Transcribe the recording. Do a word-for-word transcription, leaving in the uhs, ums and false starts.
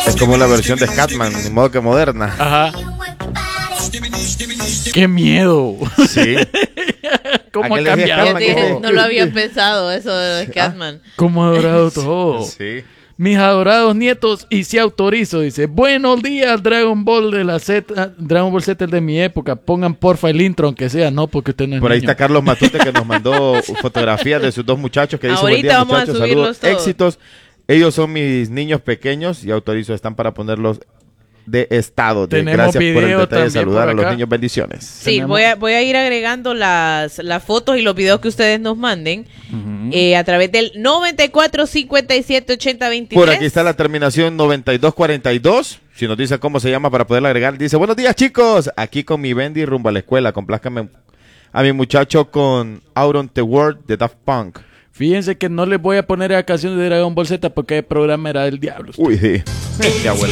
Es como la versión de Scatman, de modo que moderna. Ajá. ¡Qué miedo! Sí. ¿Cómo ha ¿A qué le decía cambiado? Scatman? Dije, no lo había pensado eso de Scatman. ¿Cómo ha adorado todo? Sí. Mis adorados nietos, y si autorizo, dice, buenos días, Dragon Ball de la Z, Dragon Ball Z de mi época, pongan porfa el intro, aunque sea, no, porque usted no es Por ahí niño. está Carlos Matute, que nos mandó fotografías de sus dos muchachos, que dice, buen Ahorita día, vamos a muchachos, subirlos saludos, todos. éxitos. Ellos son mis niños pequeños y autorizo, están para ponerlos de estado. De, Tenemos gracias por el video detalle de también saludar por a los acá. niños, bendiciones. Sí, Tenemos- voy a, voy a ir agregando las, las fotos y los videos que ustedes nos manden Ujú. eh, a través del noventa y cuatro, cincuenta y siete, ochenta, veintitrés. Por aquí está la terminación noventa y dos cuarenta y dos. Si nos dice cómo se llama para poderla agregar, dice, buenos días chicos, aquí con mi Bendy rumbo a la escuela, complázcame a mi muchacho con Out on the World de Daft Punk. Fíjense que no les voy a poner la canción de Dragon Ball Z porque el programa era del diablo. Uy, sí. Qué abuela.